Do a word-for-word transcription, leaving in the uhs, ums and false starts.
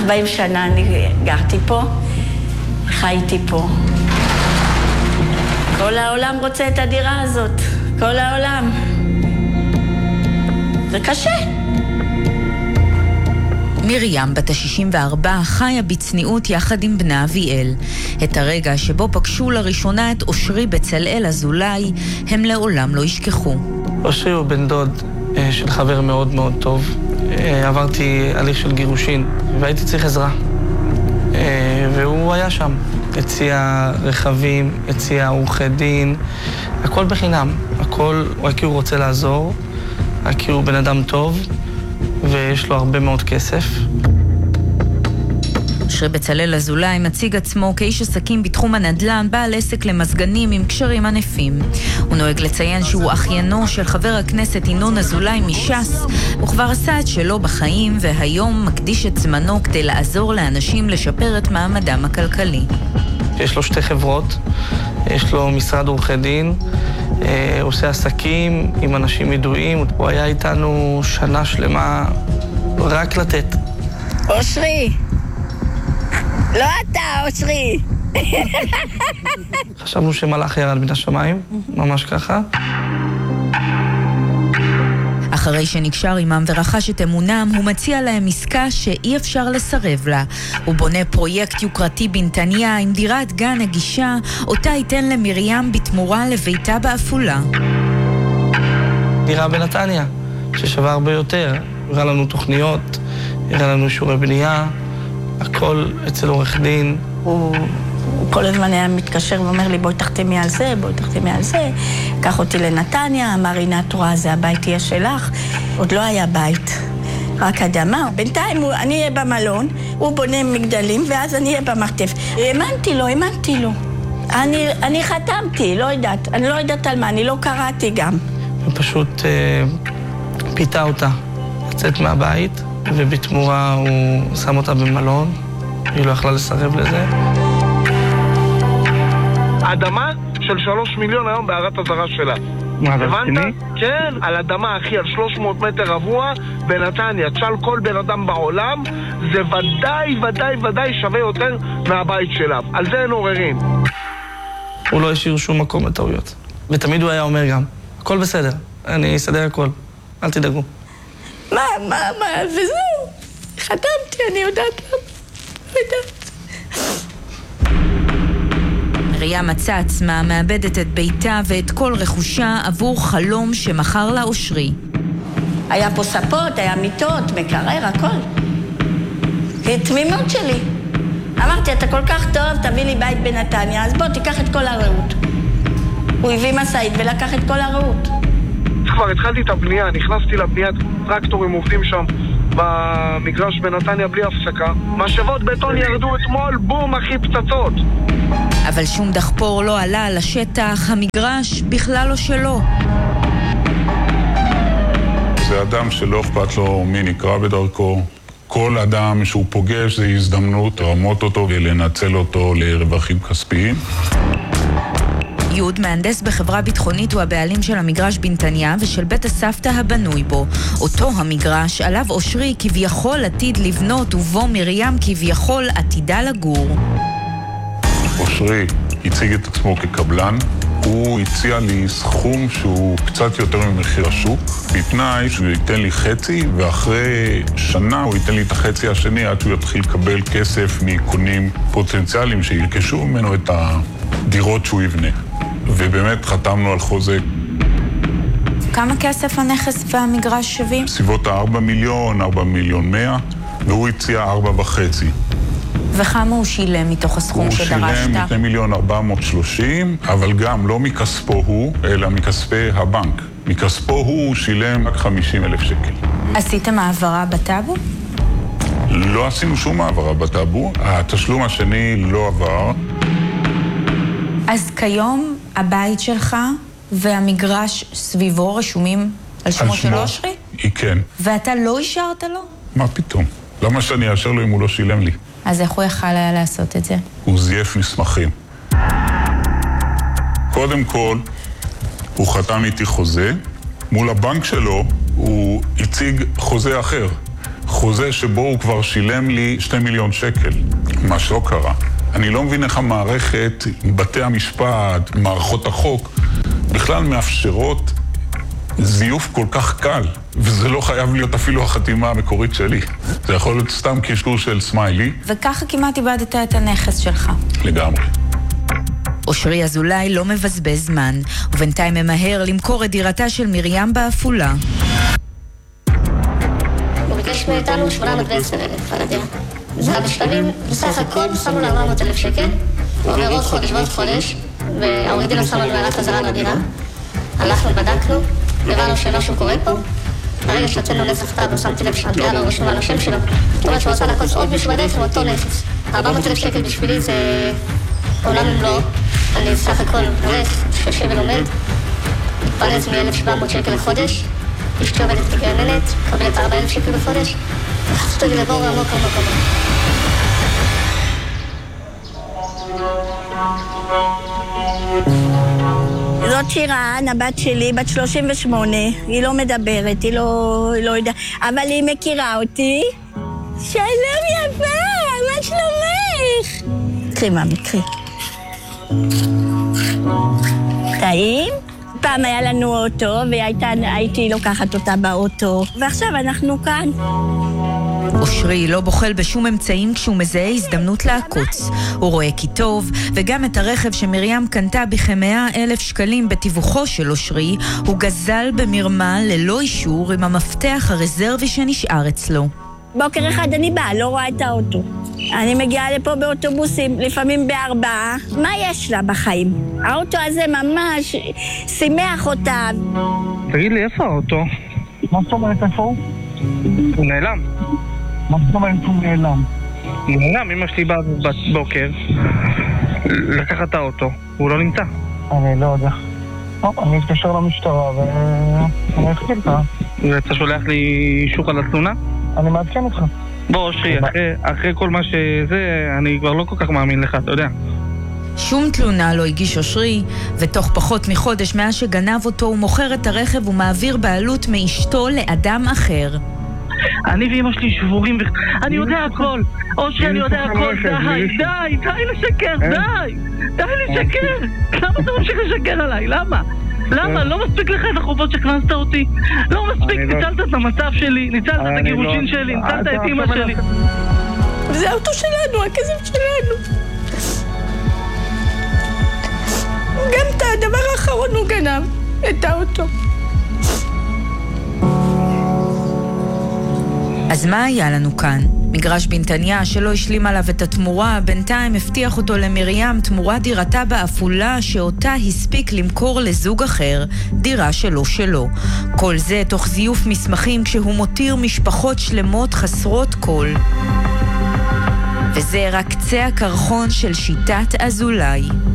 ארבעים שנה אני גרתי פה, חייתי פה. כל העולם רוצה את הדירה הזאת, כל העולם. זה קשה. מרים, בת ה-שישים וארבע, חיה בצניעות יחד עם בנה אביאל. את הרגע שבו פגשו לראשונה את אושרי בצלאל אזולאי, הם לעולם לא ישכחו. אושרי הוא בן דוד של חבר מאוד מאוד טוב. עברתי הליך של גירושין, והייתי צריך עזרה. והוא היה שם. הציע רכבים, הציע עורכי דין, הכל בחינם. הכל, כי הוא רוצה לעזור, כי הוא בן אדם טוב, ויש לו הרבה מאוד כסף. אושרי בצלאל אזולאי מציג עצמו כאיש עסקים בתחום הנדל"ן, בעל עסק למסגנים עם קשרים ענפים. הוא נוהג לציין שהוא אחיינו של חבר הכנסת ינון אזולאי מש"ס, הוא כבר עשה את שלו בחיים, והיום מקדיש את זמנו כדי לעזור לאנשים לשפר את מעמדם הכלכלי. יש לו שתי חברות, יש לו משרד עורכי דין, הוא עושה עסקים עם אנשים ידועים, הוא היה איתנו שנה שלמה רק לתת. אושרי! לא אתה, אושרי! חשבנו שמלאך ירד מן השמיים, ממש ככה. אחרי שנקשר עמם ורכש את אמונם, הוא מציע להם עסקה שאי אפשר לסרב לה. הוא בונה פרויקט יוקרתי בנתניה עם דירת גן נגישה, אותה ייתן למרים בתמורה לביתה באפולה. דירה בנתניה, ששווה הרבה יותר. הראה לנו תוכניות, הראה לנו שיעורי בנייה, הכל אצל עורך דין. הוא... הוא כל הזמן היה מתקשר ואומר לי, בואי תחתמי על זה, בואי תחתמי על זה. קח אותי לנתניה, אמר, הנה את רואה, זה הבית יהיה שלך. עוד לא היה בית, רק אדמה. בינתיים הוא, אני אהיה במלון, הוא בונה מגדלים, ואז אני אהיה במרתף. האמנתי לו, האמנתי לו. אני, אני חתמתי, לא יודעת, אני לא יודעת על מה, אני לא קראתי גם. ופשוט אה, פיתה אותה לצאת מהבית, ובתמורה הוא שם אותה במלון, היא לא יכלה לסרב לזה. אדמה של שלוש מיליון היום בערת הזרה שלה. מה, זה רציני? כן, על אדמה, אחי, על שלוש מאות מטר רבוע בנתניה. תשאל כל בן אדם בעולם, זה ודאי, ודאי, ודאי שווה יותר מהבית שלה. על זה אין עוררין. הוא לא השאיר שום מקום לטעויות. ותמיד הוא היה אומר גם, הכל בסדר, אני אסדר הכל, אל תדאגו. מה, מה, מה, וזהו. חתמתי, אני יודעת מה. יודעת. מרים מצא עצמה מאבדת את ביתה ואת כל רכושה עבור חלום שמכר לה אושרי. היה פה ספות, היה מיטות, מקרר, הכל. תמימות שלי. אמרתי, אתה כל כך טוב, תביא לי בית בנתניה, אז בוא, תיקח את כל הרעות. הוא הביא מסעית ולקח את כל הרעות. כבר התחלתי את הבנייה, נכנסתי לבניית טרקטורים, עובדים שם במגרש בנתניה בלי הפסקה. משאבות בטון ירדו אתמול, בום, אחי, פצצות. אבל שום דחפור לא עלה על השטח, המגרש בכלל לא שלו. זה אדם שלא אכפת לו מי נקרא בדרכו. כל אדם שהוא פוגש זה הזדמנות לרמות אותו ולנצל אותו לרווחים כספיים. יוד, מהנדס בחברה ביטחונית, הוא הבעלים של המגרש בנתניה ושל בית הסבתא הבנוי בו. אותו המגרש עליו אושרי כביכול עתיד לבנות ובו מרים כביכול עתידה לגור. אושרי הציג את עצמו כקבלן, הוא הציע לי סכום שהוא קצת יותר ממחיר השוק, בתנאי שהוא ייתן לי חצי, ואחרי שנה הוא ייתן לי את החצי השני עד שהוא יתחיל לקבל כסף מקונים פוטנציאליים שילקשו ממנו את הדירות שהוא יבנה. ובאמת חתמנו על חוזה. כמה כסף הנכס והמגרש שווים? סביבות ה-ארבע מיליון, ארבע מיליון מאה, והוא הציע ארבע וחצי. וכמה הוא שילם מתוך הסכום שדרשת? הוא שילם שני מיליון ארבע מאות ושלושים, אבל גם לא מכספו הוא, אלא מכספי הבנק. מכספו הוא שילם רק חמישים אלף שקל. עשיתם העברה בטאבו? לא עשינו שום העברה בטאבו. התשלום השני לא עבר. אז כיום הבית שלך והמגרש סביבו רשומים על שמו של אושרי? היא כן. ואתה לא אישרת לו? מה פתאום? למה שאני אאשר לו אם הוא לא שילם לי? אז איך הוא יכל היה לעשות את זה? הוא זייף מסמכים. קודם כל, הוא חתם איתי חוזה. מול הבנק שלו הוא הציג חוזה אחר. חוזה שבו הוא כבר שילם לי שתי מיליון שקל, מה שלא קרה. אני לא מבין איך המערכת, בתי המשפט, מערכות החוק, בכלל מאפשרות זיוף כל כך קל, וזה לא חייב להיות אפילו החתימה המקורית שלי. זה יכול להיות סתם קישור של סמיילי. וככה כמעט איבדת את הנכס שלך. לגמרי. אושרי אזולאי לא מבזבז זמן, ובינתיים ממהר למכור את דירתה של מרים באפולה. הוא ביקש מאיתנו שמונה מאות ועשר אלף על הדירה. זה היה בשלבים, בסך הכל שמנו לה ארבע מאות אלף שקל, עובר עוד חודש ועוד חודש, והעורך דין שם לנו הערת חזרה לדירה. הלכנו, בדקנו, הבנו שמשהו קורה פה. ברגע שיוצאנו נצח טאב, שמתי לב שהדירה לא רשומה על השם שלו. זאת אומרת שהוא רצה לעקוץ עוד מישהו בדרך עם אותו נכס. ארבע מאות אלף שקל בשבילי זה עולם ומלואו. אני סך הכל עורך, שיושב ולומד, מתפרנס מ-אלף שבע מאות שקל לחודש. אשתי עובדת כגננת, מקבלת ארבעה אלף שקל בחודש. וחפשת לי לבור עמוק עמוק עמוק. זאת שירן, הבת שלי, בת שלושים ושמונה. היא לא מדברת, היא לא, היא לא יודעת, אבל היא מכירה אותי. שלום יפה, מה שלומך? קחי מאמי, קחי. טעים? פעם היה לנו אוטו, והייתי לוקחת אותה באוטו, ועכשיו אנחנו כאן. אושרי לא בוחל בשום אמצעים כשהוא מזהה הזדמנות לעקוץ. הוא רואה כי טוב, וגם את הרכב שמרים קנתה בכ-מאה אלף שקלים בתיווכו של אושרי, הוא גזל במרמה ללא אישור עם המפתח הרזרבי שנשאר אצלו. בוקר אחד אני באה, לא רואה את האוטו. אני מגיעה לפה באוטובוסים, לפעמים בארבעה. מה יש לה בחיים? האוטו הזה ממש שימח אותה. תגיד לי, איפה האוטו? מה זאת אומרת איפה הוא? הוא נעלם. מה זאת אומרת הוא נעלם? הוא נעלם, אמא שלי באה בבוקר לקחת את האוטו, הוא לא נמצא. אני לא יודע. אני אתקשר למשטרה ואני אתחיל אותה. ואתה שולח לי אישור על התלונה? אני מעדכן אותך. בוא, אושרי, אחרי, אחרי כל מה שזה, אני כבר לא כל כך מאמין לך, אתה יודע. שום תלונה לא הגיש אושרי, ותוך פחות מחודש מאז שגנב אותו הוא מוכר את הרכב ומעביר בעלות מאשתו לאדם אחר. אני ואמא שלי שבורים ו... אני יודע הכל! אושרי, אני יודע הכל! די, די, די לשקר, די! די לשקר! למה אתה ממשיך לשקר עליי? למה? למה? לא מספיק לך את החובות שכנסת אותי? לא מספיק, ניצלת את המצב שלי, ניצלת את הגירושין שלי, ניצלת את אמא שלי. זה האוטו שלנו, הכסף שלנו. גם את הדבר האחרון הוא גנב, את האוטו. אז מה היה לנו כאן? מגרש בנתניה שלא השלים עליו את התמורה, בינתיים הבטיח אותו למרים תמורה דירתה באפולה שאותה הספיק למכור לזוג אחר, דירה שלו שלו. כל זה תוך זיוף מסמכים כשהוא מותיר משפחות שלמות חסרות כל. וזה רק קצה הקרחון של שיטת אזולאי.